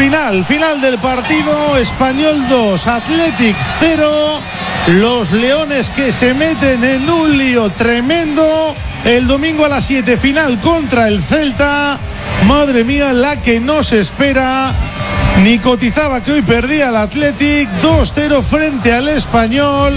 Final del partido. Español 2, Athletic 0. Los leones que se meten en un lío tremendo. El domingo a las 7, final contra el Celta. Madre mía, la que nos espera. Ni cotizaba que hoy perdía el Athletic. 2-0 frente al Español.